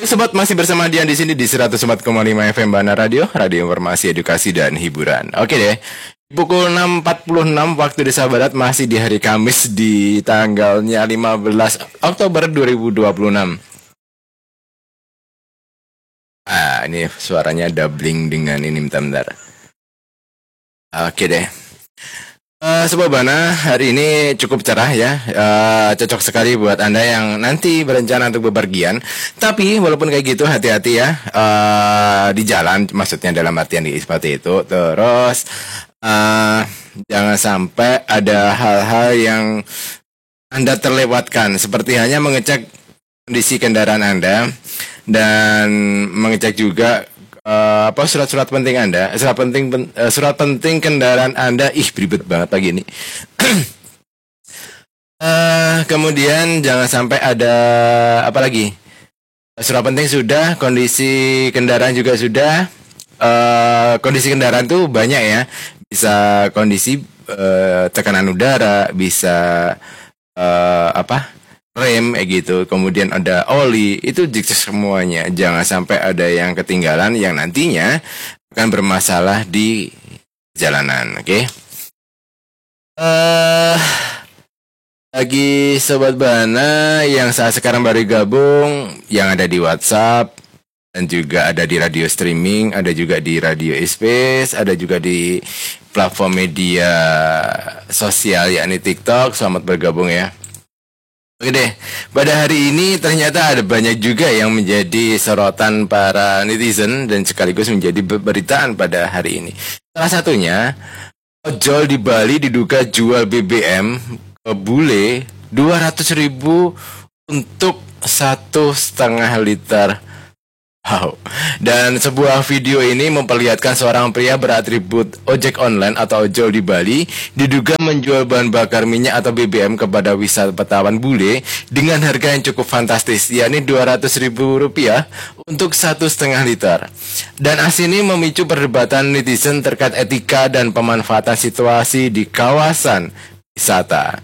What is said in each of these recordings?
Sobat, masih bersama Dian di sini di 104,5 FM Bahana Radio, radio informasi, edukasi dan hiburan. Oke deh. Pukul 6.46 waktu Indonesia Barat, masih di hari Kamis di tanggalnya 15 Oktober 2026. Ini suaranya doubling dengan ini, bentar. Oke deh. Sobat Bahana, hari ini cukup cerah ya, cocok sekali buat Anda yang nanti berencana untuk bepergian. Tapi walaupun kayak gitu, hati-hati ya di jalan, maksudnya dalam artian seperti itu. Terus jangan sampai ada hal-hal yang Anda terlewatkan, seperti hanya mengecek kondisi kendaraan Anda dan mengecek juga surat-surat penting Anda, surat penting kendaraan Anda. Beribet banget pagi ini. Kemudian jangan sampai ada apa lagi? Surat penting sudah, kondisi kendaraan juga sudah. Kondisi kendaraan tuh banyak ya. Bisa kondisi tekanan udara, bisa rem gitu, kemudian ada oli, itu dicek semuanya. Jangan sampai ada yang ketinggalan yang nantinya akan bermasalah di jalanan. Oke. Bagi Sobat Bahana yang saat sekarang baru gabung, yang ada di WhatsApp dan juga ada di radio streaming, ada juga di radio Space, ada juga di platform media sosial yakni TikTok, selamat bergabung ya. Oke deh, pada hari ini ternyata ada banyak juga yang menjadi sorotan para netizen dan sekaligus menjadi beritaan pada hari ini. Salah satunya, ojol di Bali diduga jual BBM ke bule 200.000 untuk 1,5 liter. Wow. Dan sebuah video ini memperlihatkan seorang pria beratribut ojek online atau ojol di Bali diduga menjual bahan bakar minyak atau BBM kepada wisatawan bule dengan harga yang cukup fantastis, yakni Rp200.000 untuk 1,5 liter. Dan aksi ini memicu perdebatan netizen terkait etika dan pemanfaatan situasi di kawasan wisata.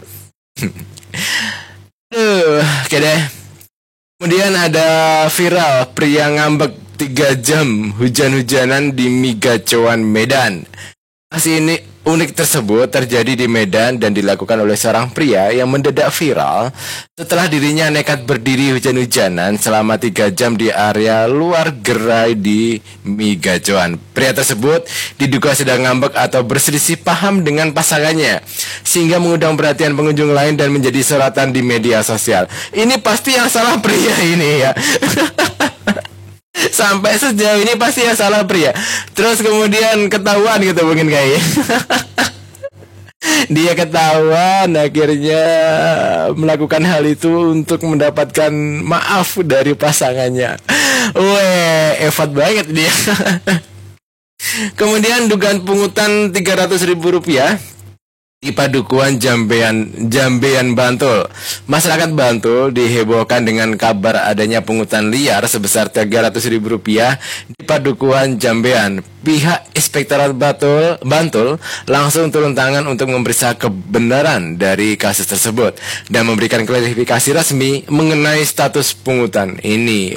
Oke deh. Kemudian ada viral pria ngambek 3 jam hujan-hujanan di Migacoan, Medan. Aksi ini unik tersebut terjadi di Medan dan dilakukan oleh seorang pria yang mendadak viral setelah dirinya nekat berdiri hujan-hujanan selama 3 jam di area luar gerai di Migacoan. Pria tersebut diduga sedang ngambek atau berselisih paham dengan pasangannya, sehingga mengundang perhatian pengunjung lain dan menjadi sorotan di media sosial. Ini pasti yang salah pria ini ya. Sampai sejauh ini pasti yang salah pria. Terus kemudian ketahuan gitu mungkin kayaknya. Dia ketahuan, akhirnya melakukan hal itu untuk mendapatkan maaf dari pasangannya. Effort banget dia. Kemudian dugaan pungutan Rp300.000 di Padukuhan Jambean Bantul. Masyarakat Bantul dihebohkan dengan kabar adanya pungutan liar sebesar Rp300.000 di Padukuhan Jambean. Pihak Inspektorat Bantul langsung turun tangan untuk memeriksa kebenaran dari kasus tersebut dan memberikan klarifikasi resmi mengenai status pungutan ini.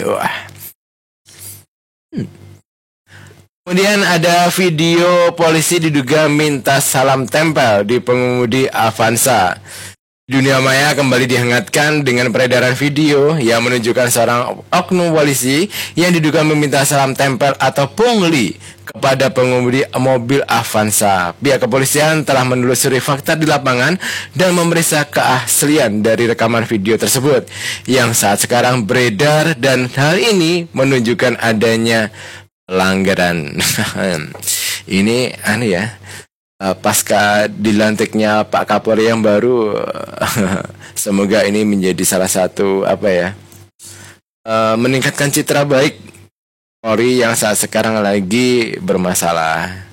Kemudian ada video polisi diduga minta salam tempel di pengemudi Avanza. Dunia maya kembali dihangatkan dengan peredaran video yang menunjukkan seorang oknum polisi yang diduga meminta salam tempel atau pungli kepada pengemudi mobil Avanza. Pihak kepolisian telah menelusuri fakta di lapangan dan memeriksa keaslian dari rekaman video tersebut yang saat sekarang beredar, dan hal ini menunjukkan adanya pelanggaran. Ini aneh ya. Pasca dilantiknya Pak Kapolri yang baru, semoga ini menjadi salah satu meningkatkan citra baik Polri yang saat sekarang lagi bermasalah.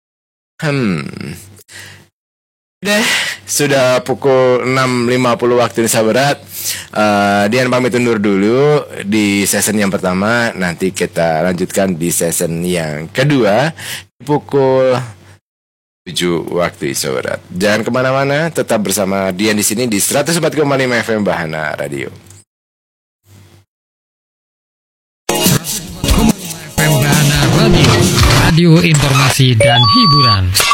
Deh, sudah pukul 6.50 waktu Indonesia Barat. Dian pamit undur dulu di season yang pertama. Nanti kita lanjutkan di season yang kedua pukul 7 waktu Indonesia Barat. Jangan kemana-mana, tetap bersama Dian di sini di 104,5 FM Bahana Radio. Radio, radio informasi dan hiburan.